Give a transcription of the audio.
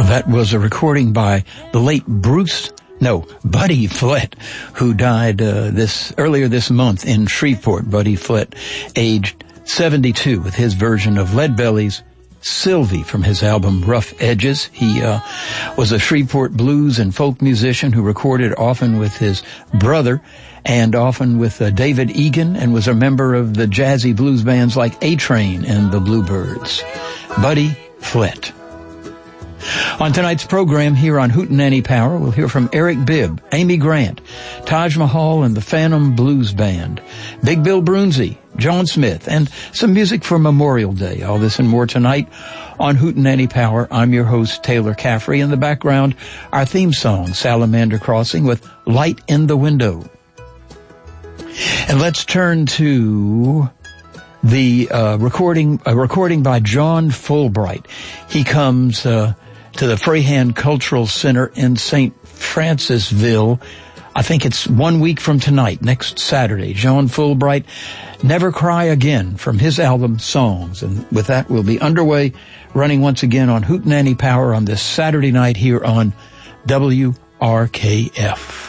That was a recording by the late Buddy Flett, who died earlier this month in Shreveport. Buddy Flett, aged 72, with his version of Leadbelly's Sylvie from his album Rough Edges. He was a Shreveport blues and folk musician who recorded often with his brother and often with David Egan, and was a member of the jazzy blues bands like A-Train and the Bluebirds. Buddy Flett. On tonight's program here on Hootenanny Power, we'll hear from Eric Bibb, Amy Grant, Taj Mahal and the Phantom Blues Band, Big Bill Brunzi, John Smith, and some music for Memorial Day. All this and more tonight on Hootenanny Power. I'm your host, Taylor Caffrey. In the background, our theme song, Salamander Crossing, with Light in the Window. And let's turn to the recording by John Fulbright. He comes to the Frahan Cultural Center in St. Francisville. I think it's 1 week from tonight, next Saturday. John Fulbright, Never Cry Again, from his album Songs. And with that, we'll be underway, running once again on Hootenanny Power on this Saturday night here on WRKF.